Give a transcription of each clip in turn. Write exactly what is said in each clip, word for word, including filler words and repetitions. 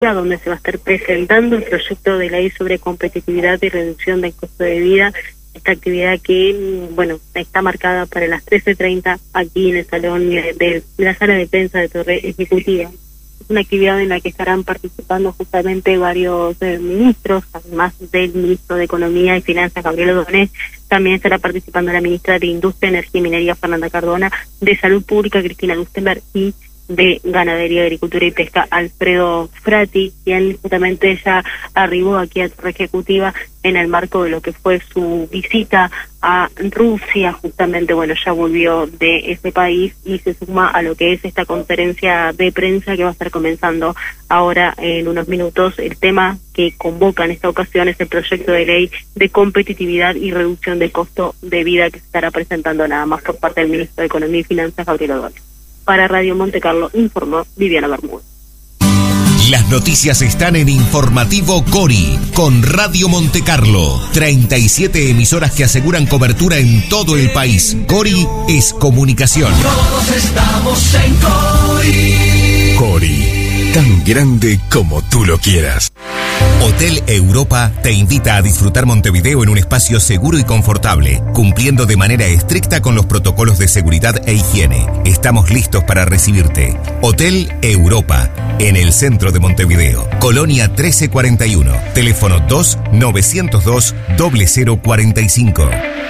donde se va a estar presentando el proyecto de ley sobre competitividad y reducción del costo de vida. Esta actividad que, bueno, está marcada para las trece treinta aquí en el salón de, de la sala de prensa de Torre Ejecutiva. Es una actividad en la que estarán participando justamente varios eh, ministros, además del ministro de Economía y Finanzas, Gabriel Ordóñez. También estará participando la ministra de Industria, Energía y Minería, Fernanda Cardona, de Salud Pública, Cristina Lustenberg, y de Ganadería, Agricultura y Pesca, Alfredo Frati, quien justamente ya arribó aquí a Torre Ejecutiva en el marco de lo que fue su visita a Rusia. Justamente, bueno, ya volvió de ese país y se suma a lo que es esta conferencia de prensa que va a estar comenzando ahora en unos minutos. El tema que convoca en esta ocasión es el proyecto de ley de competitividad y reducción del costo de vida, que se estará presentando nada más por parte del ministro de Economía y Finanzas, Gabriel Ordóñez. Para Radio Monte Carlo informó Viviana Bermúdez. Las noticias están en Informativo Cori, con Radio Monte Carlo. treinta y siete emisoras que aseguran cobertura en todo el país. Cori es comunicación. Todos estamos en Cori. Cori, tan grande como tú lo quieras. Hotel Europa te invita a disfrutar Montevideo en un espacio seguro y confortable, cumpliendo de manera estricta con los protocolos de seguridad e higiene. Estamos listos para recibirte. Hotel Europa, en el centro de Montevideo, Colonia trece cuarenta y uno, teléfono dos nueve cero dos cero cero cuarenta y cinco.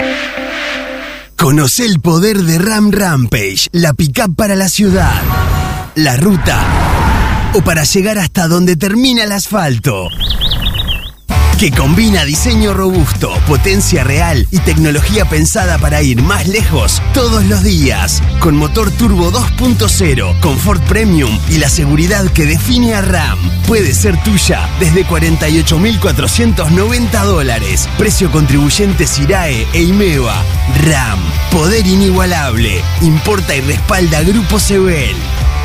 Conoce el poder de Ram Rampage, la pick-up para la ciudad, la ruta o para llegar hasta donde termina el asfalto. Que combina diseño robusto, potencia real y tecnología pensada para ir más lejos todos los días. Con motor turbo dos punto cero, confort premium y la seguridad que define a Ram. Puede ser tuya desde cuarenta y ocho mil cuatrocientos noventa dólares. Precio contribuyente SIRAE e IMEVA. Ram, poder inigualable. Importa y respalda Grupo Sebel.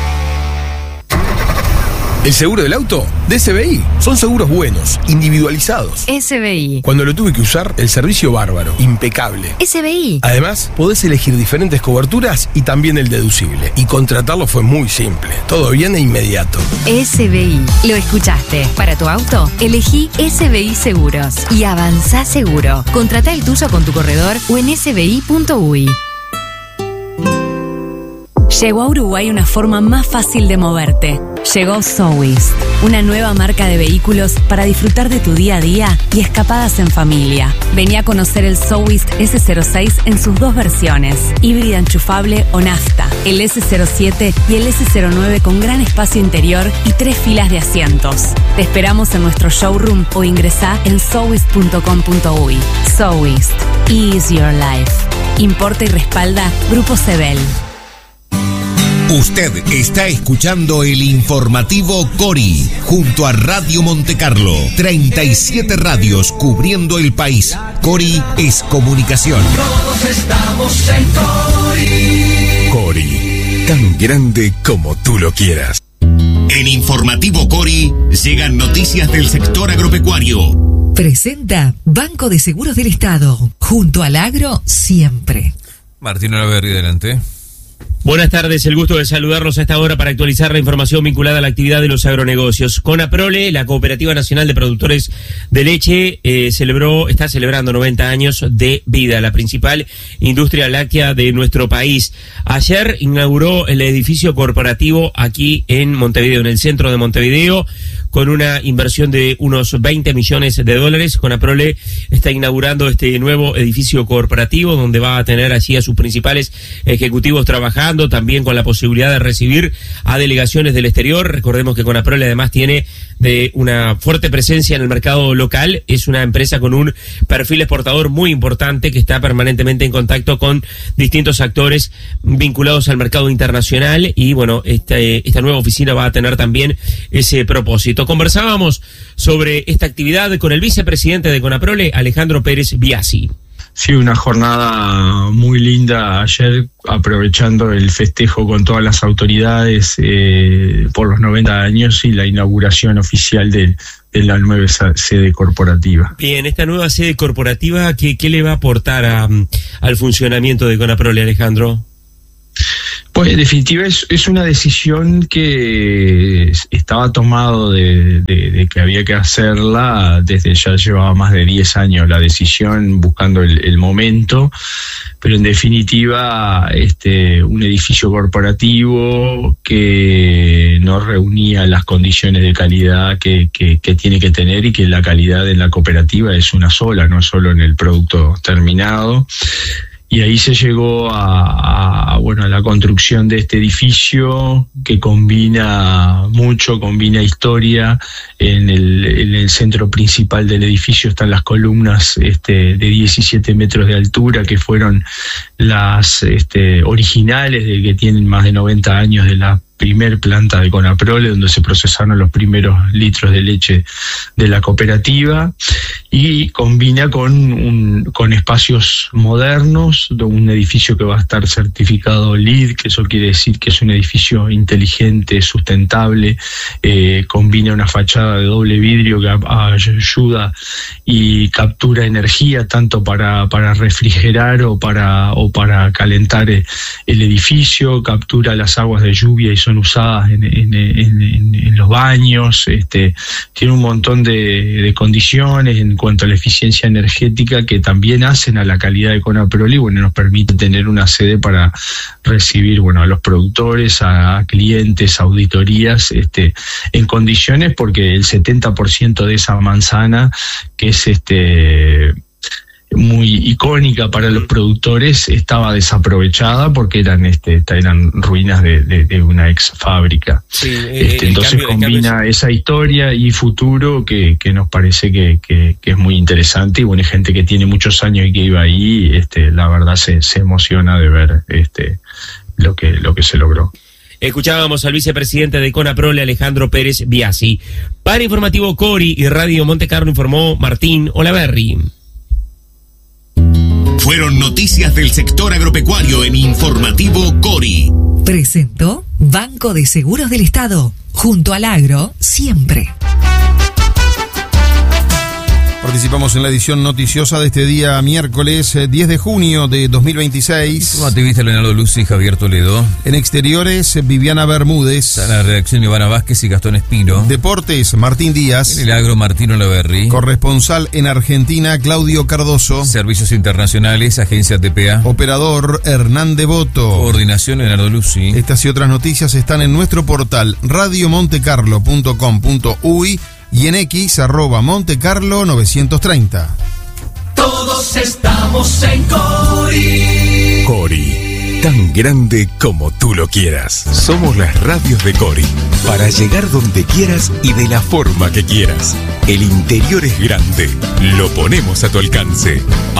El seguro del auto de S B I. Son seguros buenos, individualizados. S B I. Cuando lo tuve que usar, el servicio bárbaro, impecable. S B I. Además, podés elegir diferentes coberturas y también el deducible. Y contratarlo fue muy simple. Todo bien e inmediato. S B I. Lo escuchaste. Para tu auto, elegí S B I Seguros. Y avanzá seguro. Contratá el tuyo con tu corredor o en s b i punto u i. Llegó a Uruguay una forma más fácil de moverte. Llegó Sowist, una nueva marca de vehículos para disfrutar de tu día a día y escapadas en familia. Vení a conocer el Sowist ese cero seis en sus dos versiones, híbrida enchufable o nafta, el ese cero siete y el ese cero nueve con gran espacio interior y tres filas de asientos. Te esperamos en nuestro showroom o ingresá en sowist punto com punto u i. Sowist, ease your life. Importa y respalda Grupo Sebel. Usted está escuchando el Informativo Cori, junto a Radio Monte Carlo. treinta y siete radios cubriendo el país. Cori es comunicación. Todos estamos en Cori. Cori, tan grande como tú lo quieras. En Informativo Cori llegan noticias del sector agropecuario. Presenta Banco de Seguros del Estado. Junto al agro, siempre. Martín Olaverri, adelante. Buenas tardes, el gusto de saludarlos a esta hora para actualizar la información vinculada a la actividad de los agronegocios. CONAPROLE, la Cooperativa Nacional de Productores de Leche, eh, celebró, está celebrando noventa años de vida, la principal industria láctea de nuestro país. Ayer inauguró el edificio corporativo aquí en Montevideo, en el centro de Montevideo, con una inversión de unos veinte millones de dólares. CONAPROLE está inaugurando este nuevo edificio corporativo, donde va a tener allí a sus principales ejecutivos trabajando, también con la posibilidad de recibir a delegaciones del exterior. Recordemos que CONAPROLE además tiene de una fuerte presencia en el mercado local. Es una empresa con un perfil exportador muy importante que está permanentemente en contacto con distintos actores vinculados al mercado internacional y bueno, este, esta nueva oficina va a tener también ese propósito. Conversábamos sobre esta actividad con el vicepresidente de CONAPROLE, Alejandro Pérez Biasi. Sí, una jornada muy linda ayer, aprovechando el festejo con todas las autoridades eh, por los noventa años y la inauguración oficial de, de la nueva sede corporativa. Bien, esta nueva sede corporativa, ¿qué, qué le va a aportar a, al funcionamiento de CONAPROLE, Alejandro? Pues en definitiva es, es una decisión que estaba tomado de, de, de que había que hacerla desde ya llevaba más de diez años la decisión, buscando el, el momento, pero en definitiva este un edificio corporativo que no reunía las condiciones de calidad que, que, que tiene que tener, y que la calidad en la cooperativa es una sola, no solo en el producto terminado. Y ahí se llegó a, a, bueno, a la construcción de este edificio que combina mucho, combina historia. En el, en el centro principal del edificio están las columnas este, de diecisiete metros de altura, que fueron las este, originales, de que tienen más de noventa años, de la primer planta de Conaprole, donde se procesaron los primeros litros de leche de la cooperativa, y combina con un, con espacios modernos, de un edificio que va a estar certificado L E E D, que eso quiere decir que es un edificio inteligente, sustentable, eh, combina una fachada de doble vidrio que a, ayuda y captura energía tanto para, para refrigerar o para, o para calentar el, el edificio, captura las aguas de lluvia y son usadas en, en, en, en, en los baños, este, tiene un montón de, de condiciones en cuanto a la eficiencia energética que también hacen a la calidad de Conaprole, y bueno, nos permite tener una sede para recibir, bueno, a los productores, a, a clientes, a auditorías, este, en condiciones, porque el setenta por ciento de esa manzana, que es este muy icónica para los productores, estaba desaprovechada porque eran este eran ruinas de, de, de una ex fábrica. Sí, eh, este, entonces cambio, combina cambio... esa historia y futuro que, que nos parece que, que, que es muy interesante, y bueno, hay gente que tiene muchos años y que iba ahí, este, la verdad se, se emociona de ver este lo que lo que se logró. Escuchábamos al vicepresidente de Conaprole, Alejandro Pérez Biasi. Para Informativo Cori y Radio Monte Carlo informó Martín Olaverri. Fueron noticias del sector agropecuario en Informativo Cori. Presentó Banco de Seguros del Estado. Junto al agro, siempre. Participamos en la edición noticiosa de este día miércoles diez de junio de dos mil veintiséis. ¿Cómo te viste, Leonardo Lucy y Javier Toledo? En exteriores, Viviana Bermúdez. En la redacción, Ivana Vázquez y Gastón Espino. Deportes, Martín Díaz. En el agro, Martín Olaverri. Corresponsal en Argentina, Claudio Cardoso. Servicios internacionales, Agencia T P A. Operador, Hernán Devoto. Coordinación, Leonardo Lucy. Estas y otras noticias están en nuestro portal radio monte carlo punto com punto uy y en X, arroba Montecarlo novecientos treinta. Todos estamos en Cori. Cori, tan grande como tú lo quieras. Somos las radios de Cori, para llegar donde quieras y de la forma que quieras. El interior es grande, lo ponemos a tu alcance.